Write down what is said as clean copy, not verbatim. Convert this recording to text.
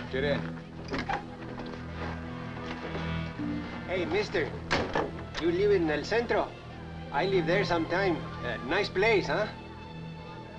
Get in. Hey, mister. You live in El Centro? I live there sometime. Nice place, huh?